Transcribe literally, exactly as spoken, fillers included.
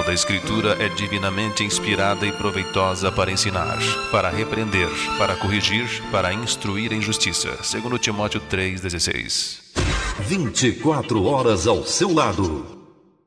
Toda a Escritura é divinamente inspirada e proveitosa para ensinar, para repreender, para corrigir, para instruir em justiça. Segundo Timóteo três, dezesseis. vinte e quatro horas ao seu lado.